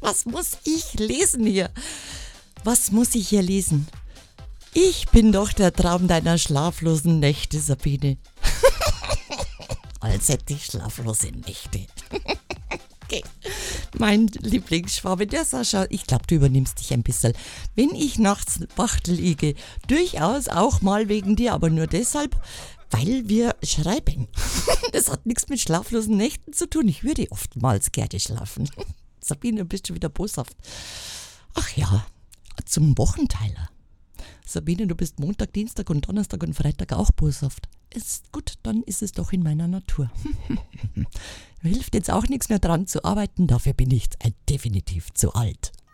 Was muss ich lesen hier? Was muss ich hier lesen? Ich bin doch der Traum deiner schlaflosen Nächte, Sabine. Als hätte ich schlaflose Nächte. Okay. Mein Lieblingsschwabe, der Sascha, ich glaube, du übernimmst dich ein bisschen. Wenn ich nachts wach liege, durchaus auch mal wegen dir, aber nur deshalb, weil wir schreiben. Das hat nichts mit schlaflosen Nächten zu tun. Ich würde oftmals gerne schlafen. Sabine, du bist schon wieder boshaft. Ach ja, zum Wochenteiler. Sabine, du bist Montag, Dienstag und Donnerstag und Freitag auch boshaft. Ist gut, dann ist es doch in meiner Natur. Hilft jetzt auch nichts mehr dran zu arbeiten, dafür bin ich definitiv zu alt.